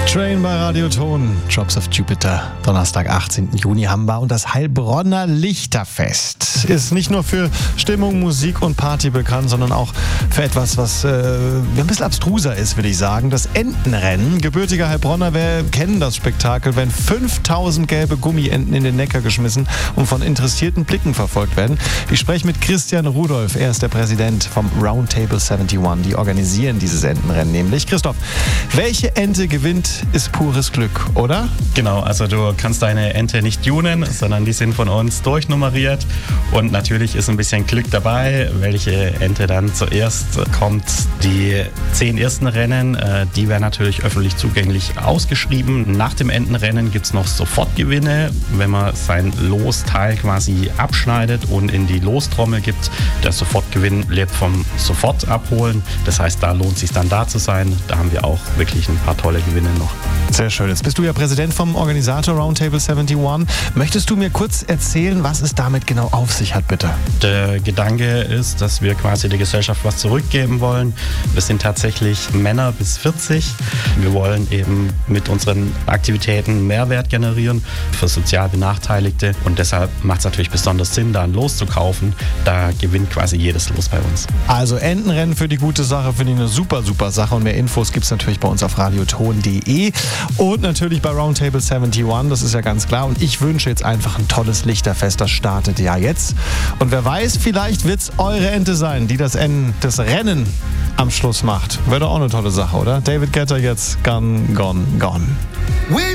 Train bei Radioton, Drops of Jupiter. Donnerstag, 18. Juni haben wir. Und das Heilbronner Lichterfest ist nicht nur für Stimmung, Musik und Party bekannt, sondern auch für etwas, was ein bisschen abstruser ist, will ich sagen. Das Entenrennen. Gebürtige Heilbronner kennen das Spektakel, wenn 5000 gelbe Gummienten in den Neckar geschmissen und von interessierten Blicken verfolgt werden. Ich spreche mit Christian Rudolph. Er ist der Präsident vom Roundtable 71. Die organisieren dieses Entenrennen nämlich. Christoph, welche Ente gewinnt, ist pures Glück, oder? Genau, also du kannst deine Ente nicht tunen, sondern die sind von uns durchnummeriert und natürlich ist ein bisschen Glück dabei, welche Ente dann zuerst kommt. Die 10 ersten Rennen, die werden natürlich öffentlich zugänglich ausgeschrieben. Nach dem Entenrennen gibt es noch Sofortgewinne, wenn man sein Losteil quasi abschneidet und in die Lostrommel gibt. Der Sofortgewinn lebt vom Sofort abholen, das heißt, da lohnt es sich dann da zu sein. Da haben wir auch wirklich ein paar tolle Gewinne noch. Sehr schön. Jetzt bist du ja Präsident vom Organisator Roundtable 71. Möchtest du mir kurz erzählen, was es damit genau auf sich hat, bitte? Der Gedanke ist, dass wir quasi der Gesellschaft was zurückgeben wollen. Wir sind tatsächlich Männer bis 40. Wir wollen eben mit unseren Aktivitäten Mehrwert generieren für sozial Benachteiligte. Und deshalb macht es natürlich besonders Sinn, da ein Los zu kaufen. Da gewinnt quasi jedes Los bei uns. Also Entenrennen für die gute Sache, finde ich eine super, super Sache. Und mehr Infos gibt es natürlich bei uns auf radioton.de und natürlich bei Roundtable 71, das ist ja ganz klar. Und ich wünsche jetzt einfach ein tolles Lichterfest, das startet ja jetzt. Und wer weiß, vielleicht wird es eure Ente sein, die das Rennen am Schluss macht. Wäre doch auch eine tolle Sache, oder? David Guetta jetzt, Gone, Gone, Gone.